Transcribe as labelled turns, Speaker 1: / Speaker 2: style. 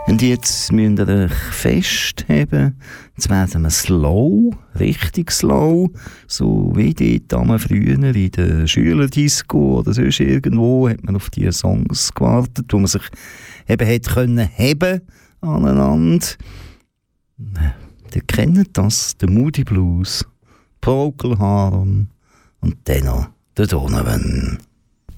Speaker 1: Und jetzt müsst ihr euch festheben. Jetzt werden wir slow, richtig slow, so wie die Damen früher in der Schülerdisco oder sonst irgendwo, hat man auf diese Songs gewartet, wo man sich eben hätte können heben aneinander. Ihr kennt das, der Moody Blues, Procol Harum und dann noch der Donovan.